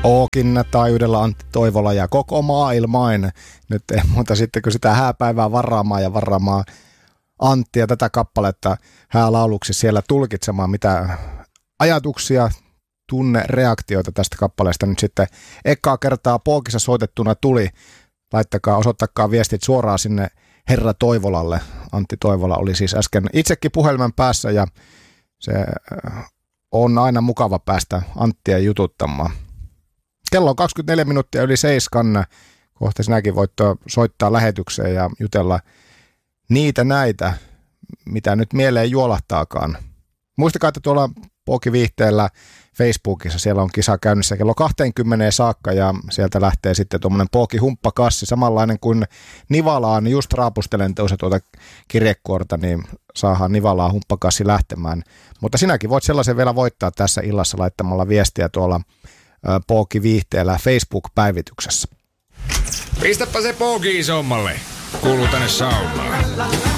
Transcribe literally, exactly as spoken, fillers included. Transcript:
Ookin taajuudella Antti Toivola ja koko maailmain. Nyt ei muuta sitten kuin sitä hääpäivää varaamaan ja varaamaan Anttia tätä kappaletta häälauluksi siellä tulkitsemaan, mitä ajatuksia, tunnereaktioita tästä kappaleesta nyt sitten ekaa kertaa Pookissa soitettuna tuli. Laittakaa, osoittakaa viestit suoraan sinne Herra Toivolalle. Antti Toivola oli siis äsken itsekin puhelimen päässä ja se on aina mukava päästä Anttia jututtamaan. Kello on kaksikymmentäneljä minuuttia yli seiskan. Kohta sinäkin voit soittaa lähetykseen ja jutella niitä näitä, mitä nyt mieleen juolahtaakaan. Muistakaa, että tuolla Pooki-viihteellä Facebookissa siellä on kisa käynnissä kello kaksikymmentä saakka ja sieltä lähtee sitten tuommoinen Pooki-humppakassi, samanlainen kuin Nivalaan. Just raapustelen tuossa tuota kirjekuorta, niin saadaan Nivalaan humppakassi lähtemään. Mutta sinäkin voit sellaisen vielä voittaa tässä illassa laittamalla viestiä tuolla Pooki-viihteellä Facebook-päivityksessä. Pistäpä se Pooki isommalle. Kuuluu tänne saunaan.